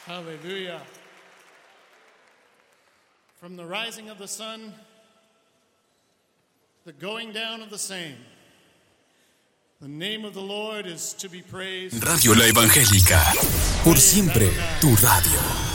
Hallelujah. From the rising of the sun, the going down of the same. The name of the Lord is to be praised. Radio La Evangélica, por siempre tu radio.